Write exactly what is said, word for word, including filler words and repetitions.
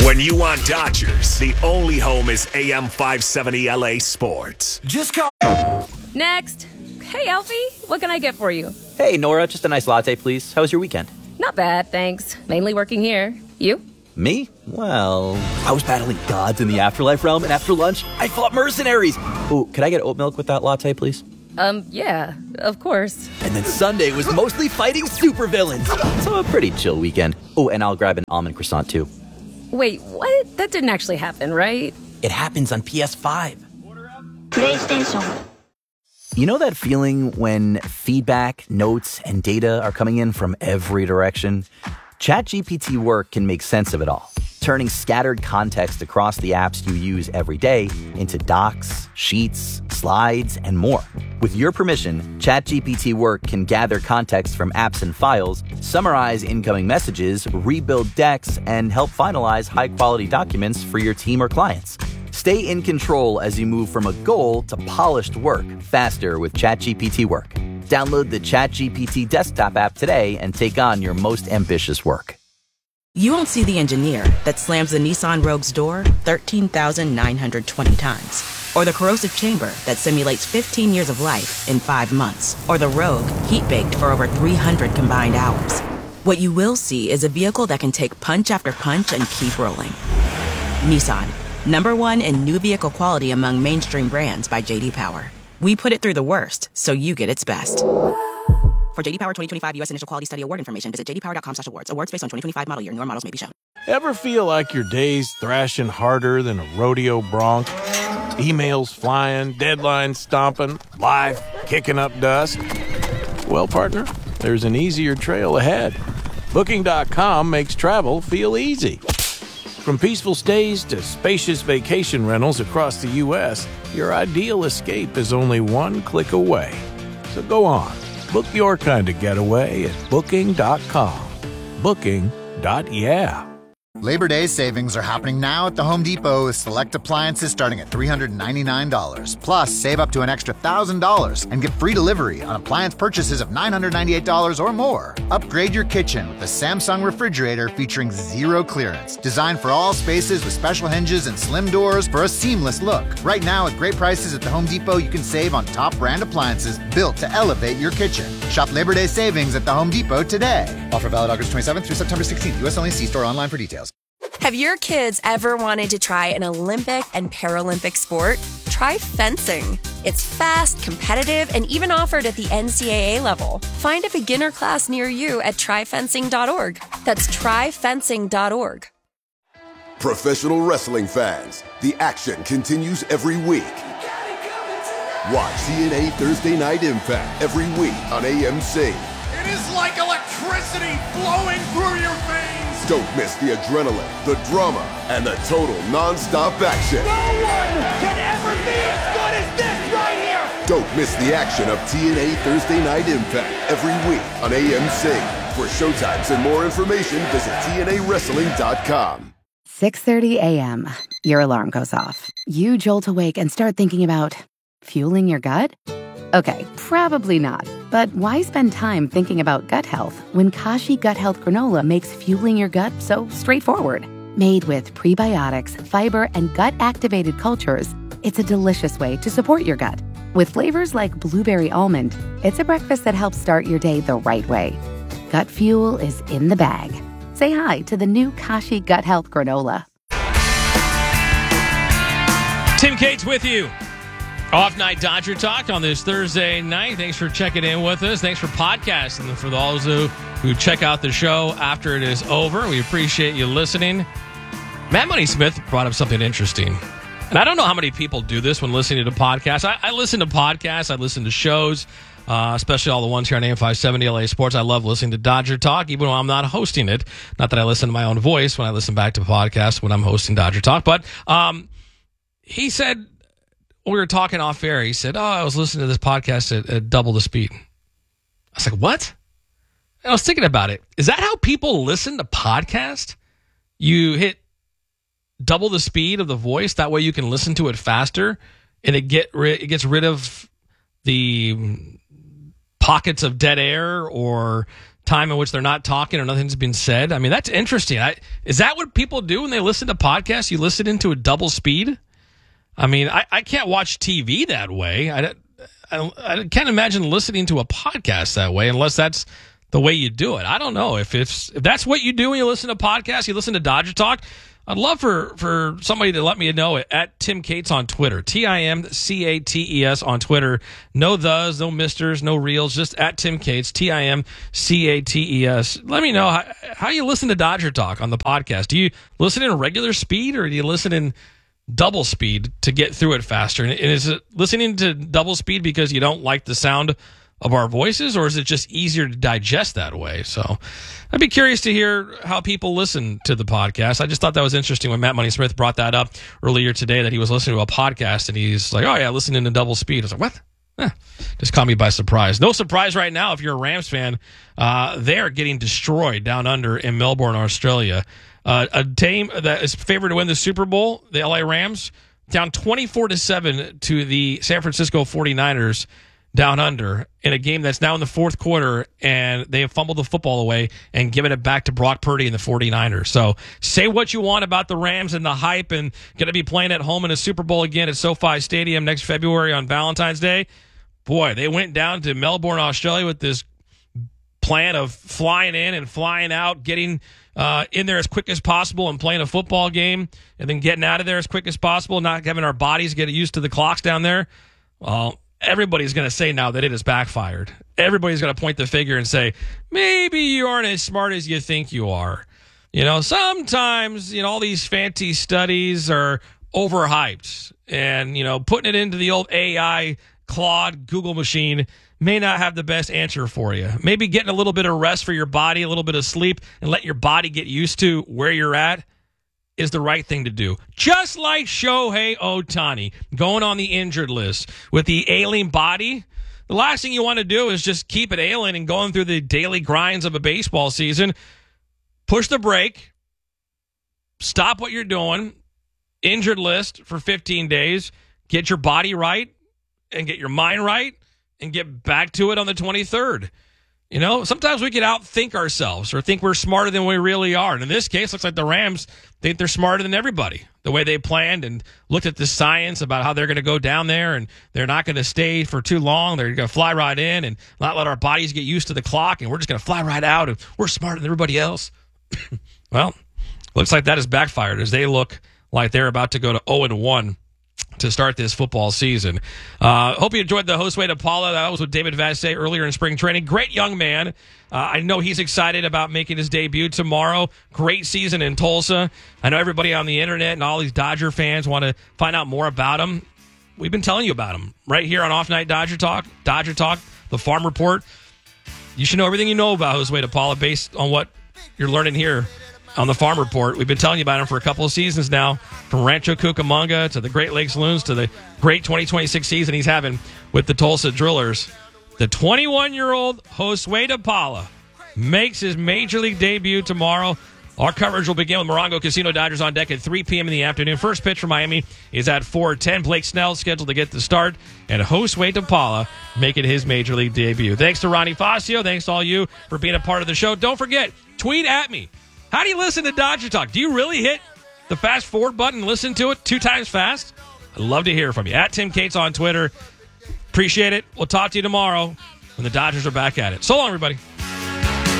When you want Dodgers, the only home is A M five seventy L A Sports. Just call. Next. Hey, Alfie, what can I get for you? Hey, Nora, just a nice latte, please. How was your weekend? Not bad, thanks. Mainly working here. You? Me? Well, I was battling gods in the afterlife realm, and after lunch, I fought mercenaries. Ooh, could I get oat milk with that latte, please? Um, yeah, of course. And then Sunday was mostly fighting supervillains. So a pretty chill weekend. Oh, and I'll grab an almond croissant, too. Wait, what? That didn't actually happen, right? It happens on P S five. PlayStation. You know that feeling when feedback, notes, and data are coming in from every direction? ChatGPT Work can make sense of it all, turning scattered context across the apps you use every day into docs, sheets, slides, and more. With your permission, ChatGPT Work can gather context from apps and files, summarize incoming messages, rebuild decks, and help finalize high-quality documents for your team or clients. Stay in control as you move from a goal to polished work faster with ChatGPT Work. Download the ChatGPT desktop app today and take on your most ambitious work. You won't see the engineer that slams the Nissan Rogue's door thirteen thousand nine hundred twenty times. Or the corrosive chamber that simulates fifteen years of life in five months. Or the Rogue heat-baked for over three hundred combined hours. What you will see is a vehicle that can take punch after punch and keep rolling. Nissan, number one in new vehicle quality among mainstream brands by J D Power. We put it through the worst, so you get its best. For J D Power twenty twenty-five U S Initial Quality Study Award information, visit j d power dot com slash awards. Awards based on twenty twenty-five model year. Newer models may be shown. Ever feel like your day's thrashing harder than a rodeo bronc? Emails flying, deadlines stomping, life kicking up dust? Well, partner, there's an easier trail ahead. Booking dot com makes travel feel easy. From peaceful stays to spacious vacation rentals across the U S, your ideal escape is only one click away. So go on. Book your kind of getaway at booking dot com. Booking. Yeah. Labor Day savings are happening now at the Home Depot with select appliances starting at three hundred ninety-nine dollars. Plus, save up to an extra one thousand dollars and get free delivery on appliance purchases of nine hundred ninety-eight dollars or more. Upgrade your kitchen with the Samsung refrigerator featuring zero clearance. Designed for all spaces with special hinges and slim doors for a seamless look. Right now, at great prices at the Home Depot, you can save on top brand appliances built to elevate your kitchen. Shop Labor Day savings at the Home Depot today. Offer valid August twenty-seventh through September sixteenth. U S only. See store online for details. Have your kids ever wanted to try an Olympic and Paralympic sport? Try fencing. It's fast, competitive, and even offered at the N C double A level. Find a beginner class near you at try fencing dot org. That's try fencing dot org. Professional wrestling fans, the action continues every week. Watch T N A Thursday Night Impact every week on A M C. It is like electricity flowing through your veins. Don't miss the adrenaline, the drama, and the total non-stop action. No one can ever be as good as this right here. Don't miss the action of T N A Thursday Night Impact every week on A M C. For showtimes and more information, visit T N A wrestling dot com. six thirty a.m. Your alarm goes off. You jolt awake and start thinking about fueling your gut? Okay, probably not. But why spend time thinking about gut health when Kashi Gut Health Granola makes fueling your gut so straightforward? Made with prebiotics, fiber, and gut-activated cultures, it's a delicious way to support your gut. With flavors like blueberry almond, it's a breakfast that helps start your day the right way. Gut fuel is in the bag. Say hi to the new Kashi Gut Health Granola. Tim Cates with you. Off Night Dodger Talk on this Thursday night. Thanks for checking in with us. Thanks for podcasting. For those who, who check out the show after it is over, we appreciate you listening. Matt Money Smith brought up something interesting. And I don't know how many people do this when listening to podcasts. I, I listen to podcasts. I listen to shows, uh, especially all the ones here on A M five seventy L A Sports. I love listening to Dodger Talk, even when I'm not hosting it. Not that I listen to my own voice when I listen back to podcasts when I'm hosting Dodger Talk. But um, he said... we were talking off air. He said, oh, I was listening to this podcast at, at double the speed. I was like, what? And I was thinking about it. Is that how people listen to podcasts? You hit double the speed of the voice. That way you can listen to it faster, and it get ri- it gets rid of the pockets of dead air or time in which they're not talking or nothing's been said. I mean, that's interesting. I, is that what people do when they listen to podcasts? You listen into a double speed? I mean, I, I can't watch T V that way. I, I, I can't imagine listening to a podcast that way unless that's the way you do it. I don't know. If, it's, if that's what you do when you listen to podcasts, you listen to Dodger Talk, I'd love for, for somebody to let me know it at Tim Cates on Twitter. T I M C A T E S on Twitter. No thes, no misters, no reels, just at Tim Cates, T I M C A T E S. Let me know how, how you listen to Dodger Talk on the podcast. Do you listen in regular speed or do you listen in double speed to get through it faster? And is it listening to double speed because you don't like the sound of our voices, or is it just easier to digest that way? So I'd be curious to hear how people listen to the podcast. I just thought that was interesting when Matt Money Smith brought that up earlier today, that he was listening to a podcast and he's like, oh yeah, listening to double speed. I was like, what? Eh, just caught me by surprise. No surprise right now if you're a Rams fan. Uh, they're getting destroyed down under in Melbourne, Australia. Uh, a team that is favored to win the Super Bowl, the L A Rams, down twenty-four to seven to the San Francisco forty-niners down under in a game that's now in the fourth quarter, and they have fumbled the football away and given it back to Brock Purdy and the forty-niners. So say what you want about the Rams and the hype and going to be playing at home in a Super Bowl again at SoFi Stadium next February on Valentine's Day. Boy, they went down to Melbourne, Australia with this plan of flying in and flying out, getting uh, in there as quick as possible and playing a football game, and then getting out of there as quick as possible, not having our bodies get used to the clocks down there. Well, everybody's going to say now that it has backfired. Everybody's going to point the finger and say, maybe you aren't as smart as you think you are. You know, sometimes, you know, all these fancy studies are overhyped, and, you know, putting it into the old A I Claude Google machine may not have the best answer for you. Maybe getting a little bit of rest for your body, a little bit of sleep, and let your body get used to where you're at is the right thing to do. Just like Shohei Ohtani going on the injured list with the ailing body, the last thing you want to do is just keep it ailing and going through the daily grinds of a baseball season. Push the brake. Stop what you're doing. Injured list for fifteen days. Get your body right and get your mind right and get back to it on the twenty-third. You know, sometimes we can outthink ourselves or think we're smarter than we really are. And in this case, looks like the Rams think they're smarter than everybody. The way they planned and looked at the science about how they're going to go down there and they're not going to stay for too long. They're going to fly right in and not let our bodies get used to the clock, and we're just going to fly right out and we're smarter than everybody else. Well, looks like that has backfired as they look like they're about to go to oh and one to start this football season. Uh, hope you enjoyed the Josue de Paula. That was with David Vassay earlier in spring training. Great young man. Uh, I know he's excited about making his debut tomorrow. Great season in Tulsa. I know everybody on the internet and all these Dodger fans want to find out more about him. We've been telling you about him right here on Off Night Dodger Talk, Dodger Talk, the Farm Report. You should know everything you know about Josue de Paula based on what you're learning here on the Farm Report. We've been telling you about him for a couple of seasons now, from Rancho Cucamonga to the Great Lakes Loons to the great twenty twenty-six season he's having with the Tulsa Drillers. The twenty-one-year-old Josue de Paula makes his Major League debut tomorrow. Our coverage will begin with Morongo Casino Dodgers on deck at three p.m. in the afternoon. First pitch for Miami is at four ten. Blake Snell scheduled to get the start, and Josue de Paula making his Major League debut. Thanks to Ronnie Fascio. Thanks to all you for being a part of the show. Don't forget, tweet at me. How do you listen to Dodger Talk? Do you really hit the fast forward button and listen to it two times fast? I'd love to hear from you. At Tim Cates on Twitter. Appreciate it. We'll talk to you tomorrow when the Dodgers are back at it. So long, everybody.